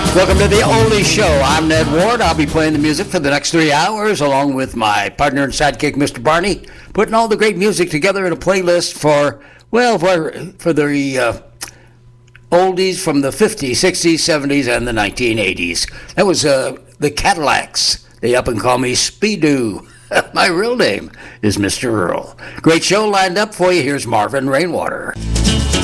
Welcome to the Oldie Show. I'm Ned Ward. I'll be playing the music for the next 3 hours, along with my partner and sidekick, Mr. Barney, putting all the great music together in a playlist for the oldies from the 50s, 60s, 70s, and the 1980s. That was the Cadillacs. They up and call me Speedoo. My real name is Mr. Earl. Great show lined up for you. Here's Marvin Rainwater.